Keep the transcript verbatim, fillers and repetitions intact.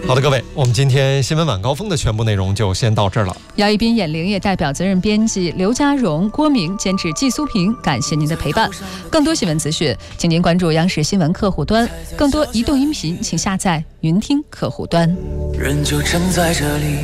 好的，各位，我们今天新闻晚高峰的全部内容就先到这儿了。 姚一斌、眼玲也代表责任编辑刘家荣、郭明监制季苏平，感谢您的陪伴。更多新闻资讯，请您关注央视新闻客户端。更多移动音频，请下载云听客户端。 人就正在这里。